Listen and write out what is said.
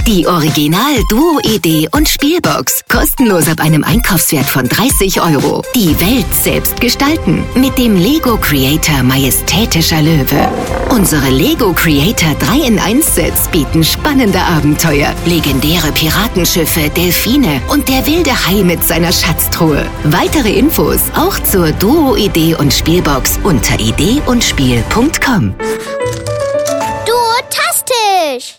Die Original Duo Idee und Spielbox. Kostenlos ab einem Einkaufswert von 30 €. Die Welt selbst gestalten mit dem Lego Creator Majestätischer Löwe. Unsere Lego Creator 3-in-1-Sets bieten spannende Abenteuer, legendäre Piratenschiffe, Delfine und der wilde Hai mit seiner Schatztruhe. Weitere Infos auch zur Duo Idee und Spielbox unter ideeundspiel.com. Duotastisch!